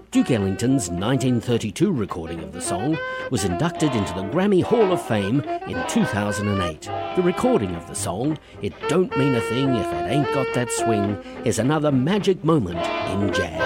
Duke Ellington's 1932 recording of the song was inducted into the Grammy Hall of Fame in 2008. The recording of the song, It Don't Mean a Thing If It Ain't Got That Swing, is another magic moment in jazz.